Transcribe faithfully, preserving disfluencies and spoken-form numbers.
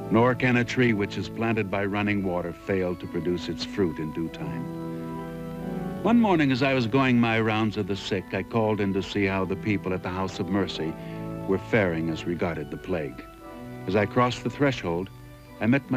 Nor can a tree which is planted by running water fail to produce its fruit in due time. One morning, as I was going my rounds of the sick, I called in to see how the people at the House of Mercy were faring as regarded the plague. As I crossed the threshold, I met my